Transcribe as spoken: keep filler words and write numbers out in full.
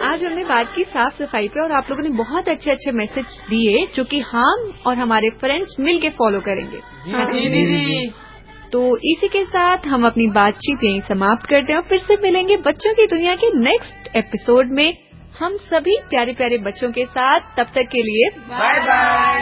आज हमने बात की साफ सफाई पे और आप लोगों ने बहुत अच्छे अच्छे मैसेज दिए जो कि हम और हमारे फ्रेंड्स मिल के फॉलो करेंगे। जी दीदी। तो इसी के साथ हम अपनी बातचीत यहीं समाप्त करते हैं और फिर से मिलेंगे बच्चों की दुनिया के नेक्स्ट एपिसोड में हम सभी प्यारे प्यारे बच्चों के साथ। तब तक के लिए बाय बाय।